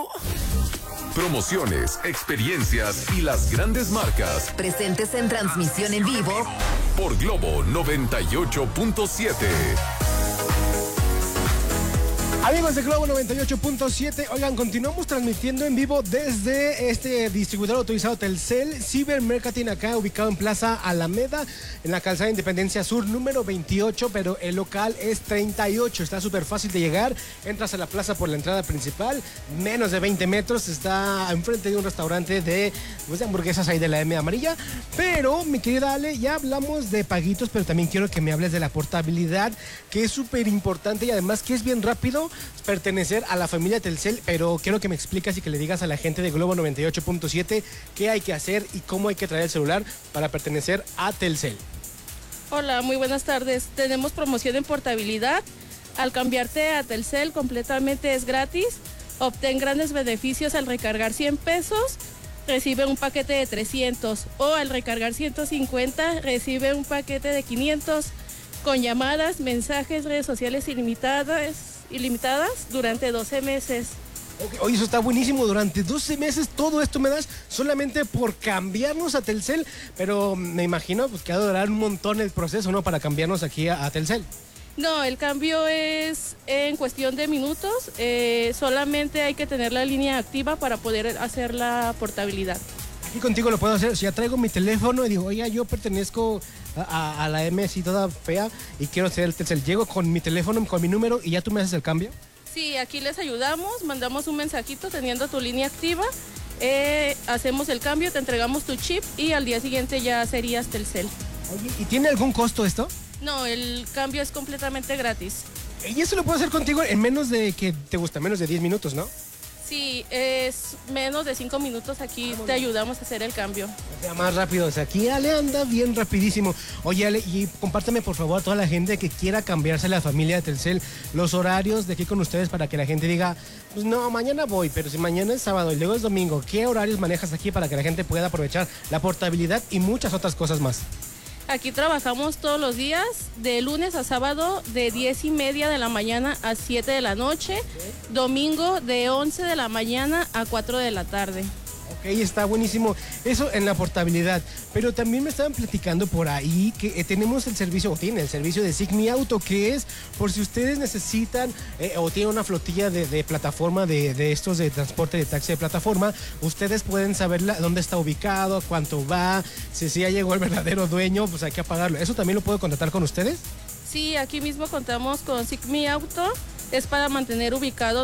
Globo. Promociones, experiencias y las grandes marcas. Presentes en transmisión en vivo por Globo 98.7. Amigos de Globo 98.7, oigan, continuamos transmitiendo en vivo desde este distribuidor autorizado Telcel, Cibermarketing, acá ubicado en Plaza Alameda, en la calzada Independencia Sur, número 28, pero el local es 38, está súper fácil de llegar, entras a la plaza por la entrada principal, menos de 20 metros, está enfrente de un restaurante de hamburguesas ahí de la M amarilla, pero mi querida Ale, ya hablamos de paguitos, pero también quiero que me hables de la portabilidad, que es súper importante y además que es bien rápido pertenecer a la familia Telcel, pero quiero que me explicas y que le digas a la gente de Globo 98.7 qué hay que hacer y cómo hay que traer el celular para pertenecer a Telcel. Hola, muy buenas tardes. Tenemos promoción en portabilidad. Al cambiarte a Telcel completamente es gratis. Obtén grandes beneficios al recargar 100 pesos, recibe un paquete de 300 o al recargar 150 recibe un paquete de 500 con llamadas, mensajes, redes sociales ilimitadas durante 12 meses. Okay. Oye, eso está buenísimo, durante 12 meses todo esto me das solamente por cambiarnos a Telcel, pero me imagino pues, que ha de durar un montón el proceso, ¿no? Para cambiarnos aquí a Telcel. No, el cambio es en cuestión de minutos, solamente hay que tener la línea activa para poder hacer la portabilidad. Aquí contigo lo puedo hacer, si ya traigo mi teléfono y digo, oiga, yo pertenezco a la M así toda fea y quiero hacer el Telcel, llego con mi teléfono, con mi número y ya tú me haces el cambio. Sí, aquí les ayudamos, mandamos un mensajito teniendo tu línea activa, hacemos el cambio, te entregamos tu chip y al día siguiente ya serías Telcel. Oye, ¿y tiene algún costo esto? No, el cambio es completamente gratis. Y eso lo puedo hacer contigo en menos de, que te gusta, menos de 10 minutos, ¿no? Sí, es menos de 5 minutos, aquí te ayudamos a hacer el cambio. O sea, más rápido, o sea, aquí Ale anda bien rapidísimo. Oye Ale, y compártame por favor a toda la gente que quiera cambiarse a la familia de Telcel, los horarios de aquí con ustedes para que la gente diga, pues no, mañana voy, pero si mañana es sábado y luego es domingo, ¿qué horarios manejas aquí para que la gente pueda aprovechar la portabilidad y muchas otras cosas más? Aquí trabajamos todos los días, de lunes a sábado, de 10:30 de la mañana a 7 de la noche, domingo de 11 de la mañana a 4 de la tarde. Ok, está buenísimo. Eso en la portabilidad. Pero también me estaban platicando por ahí que tenemos el servicio, o tiene el servicio de Sigmi Auto, que es por si ustedes necesitan o tienen una flotilla de plataforma de estos de transporte de taxi de plataforma, ustedes pueden saber dónde está ubicado, cuánto va, si ya llegó el verdadero dueño, pues hay que apagarlo. ¿Eso también lo puedo contratar con ustedes? Sí, aquí mismo contamos con Sigmi Auto, es para mantener ubicados